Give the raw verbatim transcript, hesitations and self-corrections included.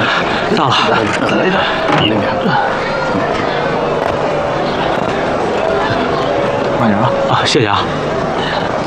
到了， 来的，那边。慢点啊！ 啊，谢谢啊。